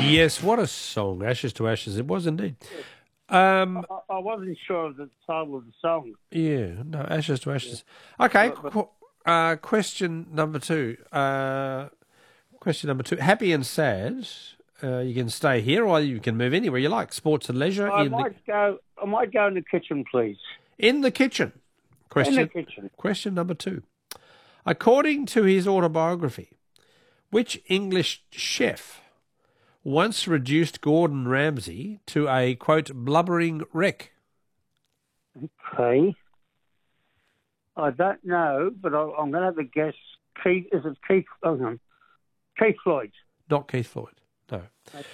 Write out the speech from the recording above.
Yes, what a song. Ashes to Ashes. It was indeed. I wasn't sure of the title of the song. Yeah, no, Ashes to Yeah. Ashes. Okay, But question number two. Question number two. Happy and sad. You can stay here or you can move anywhere you like. Sports and leisure I might go. I might go in the kitchen, please. in the kitchen. In the Question kitchen. question number two. According to his autobiography, which English chef once reduced Gordon Ramsay to a, quote, blubbering wreck? Okay. I don't know, but I'm going to have a guess. Keith, is it Keith? Oh, no. Keith Floyd. Not Keith Floyd. No.